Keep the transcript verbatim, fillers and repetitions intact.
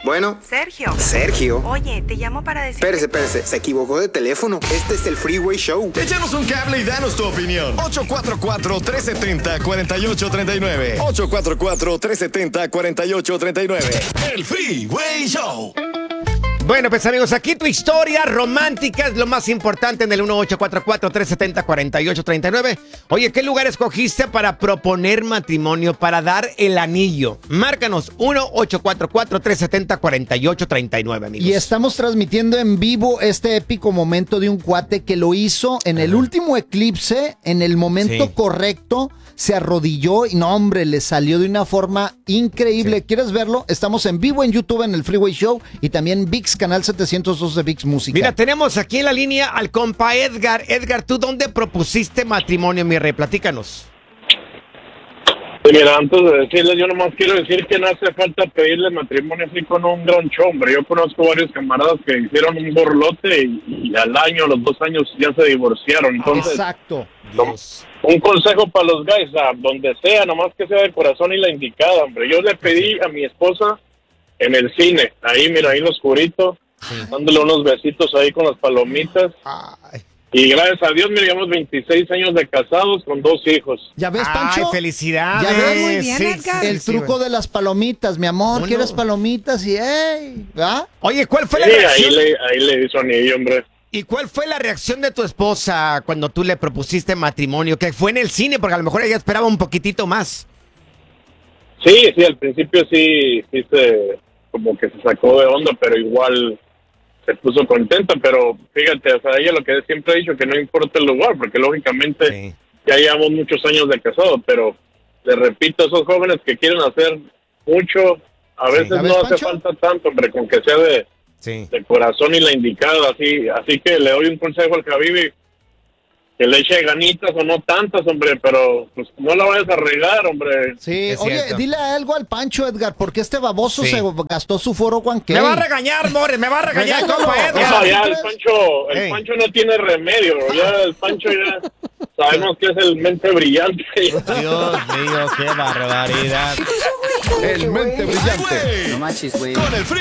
Bueno. Sergio. Sergio. Oye, te llamo para decir... Espérese, espérese, se equivocó de teléfono. Este es el Freeway Show. Échanos un cable y danos tu opinión. ocho cuatro cuatro, tres siete cero, cuatro ocho tres nueve. ocho cuatro cuatro, tres siete cero, cuatro ocho tres nueve. El Freeway Show. Bueno, pues amigos, aquí tu historia romántica es lo más importante en el uno ocho cuatro cuatro, tres siete cero, cuatro ocho tres nueve. Oye, ¿qué lugar escogiste para proponer matrimonio, para dar el anillo? Márcanos uno ocho cuatro cuatro, tres siete cero, cuatro ocho tres nueve, amigos. Y estamos transmitiendo en vivo este épico momento de un cuate que lo hizo en el último eclipse, en el momento Sí. correcto. Se arrodilló y no, hombre, le salió de una forma increíble. Sí. ¿Quieres verlo? Estamos en vivo en YouTube en el Freeway Show y también ViX, canal setecientos dos de ViX Música. Mira, tenemos aquí en la línea al compa Edgar. Edgar, ¿tú dónde propusiste matrimonio, mi rey? Platícanos. Sí, mira, antes de decirles, yo nomás quiero decir que no hace falta pedirle matrimonio así con un gran hombre. Yo conozco varios camaradas que hicieron un borlote y, y al año, a los dos años ya se divorciaron. Entonces, exacto. No, un consejo para los guys, a donde sea, nomás que sea del corazón y la indicada, hombre. Yo le pedí a mi esposa en el cine, ahí, mira, ahí en lo oscurito, sí. dándole unos besitos ahí con las palomitas. Ay. Y gracias a Dios, mira, llevamos veintiséis años de casados con dos hijos. ¿Ya ves, Pancho? ¡Ay, felicidades! ¿Ya ves? Muy bien, sí, Edgar. El sí, truco sí, de las palomitas, mi amor. Bueno. ¿Quieres palomitas? Y ¡ey! ¿Va? Oye, ¿cuál fue Sí, la reacción? ahí le, ahí le hizo anillo, hombre. ¿Y cuál fue la reacción de tu esposa cuando tú le propusiste matrimonio? Que fue en el cine, porque a lo mejor ella esperaba un poquitito más. Sí, sí, al principio sí, sí se, como que se sacó de onda, pero igual se puso contenta, pero fíjate, o sea, ella lo que siempre ha dicho, que no importa el lugar, porque lógicamente sí. ya llevamos muchos años de casado, pero le repito, esos jóvenes que quieren hacer mucho, a veces sí. no hace falta tanto, hombre, con que sea de, sí. de corazón y la indicada, así, así que le doy un consejo al Javibi, que le eche ganitas o no tantas, hombre, pero pues no la vayas a regar, hombre. Sí, es oye, cierto. Dile algo al Pancho, Edgar, porque este baboso sí. se gastó su foro Juanque. Me va a regañar, More, me va a regañar, compa Edgar. No, ya el Pancho, el hey. Pancho no tiene remedio, ya el Pancho ya sabemos que es el mente brillante. Dios mío, qué barbaridad. El mente brillante. No manches, güey. Con el Free